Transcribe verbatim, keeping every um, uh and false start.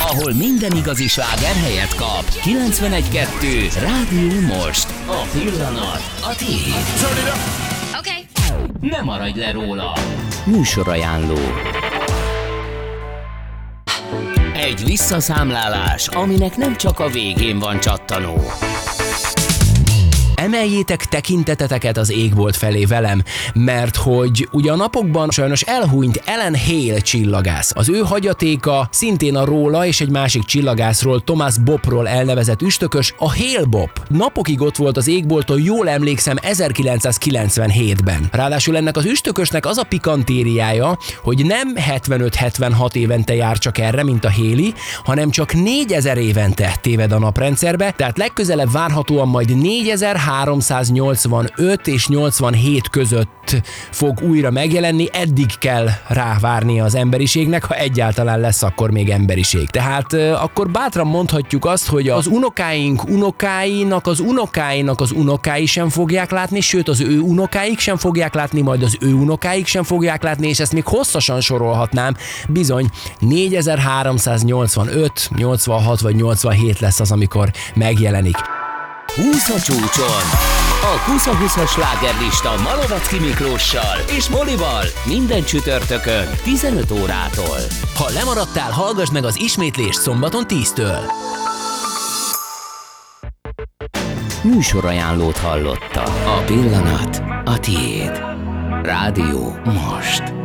ahol minden igazi sláger helyet kap. kilencvenegy kettő Rádió Most. A pillanat a tiéd. Okay. Ne maradj le róla. Műsorajánló. Egy visszaszámlálás, aminek nem csak a végén van csattanó. Emeljétek tekinteteteket az égbolt felé velem, mert hogy ugye a napokban sajnos elhunyt Alan Hale csillagász. Az ő hagyatéka szintén a róla és egy másik csillagászról, Thomas Boppról elnevezett üstökös, a Hale Bopp. Napokig ott volt az égbolton, jól emlékszem, ezerkilencszázkilencvenhétben. Ráadásul ennek az üstökösnek az a pikantériája, hogy nem hetvenöt-hetvenhat évente jár csak erre, mint a Halley, hanem csak négyezer évente téved a naprendszerbe, tehát legközelebb várhatóan majd négyezerháromszáznyolcvanöt és nyolcvanhét között fog újra megjelenni, eddig kell rávárnia az emberiségnek, ha egyáltalán lesz akkor még emberiség. Tehát euh, akkor bátran mondhatjuk azt, hogy az unokáink unokáinak, az unokáinak az unokái sem fogják látni, sőt az ő unokáik sem fogják látni, majd az ő unokáik sem fogják látni, és ezt még hosszasan sorolhatnám. Bizony, négyezerháromszáznyolcvanöt, nyolcvanhat vagy nyolcvanhét lesz az, amikor megjelenik. húsz a csúcson. A húsz-húszas slágerlista Malovecki Miklóssal és Molival minden csütörtökön tizenöt órától. Ha lemaradtál, hallgass meg az ismétlést szombaton tíztől. Műsorajánlót hallotta. A pillanat a tiéd. Rádió Most.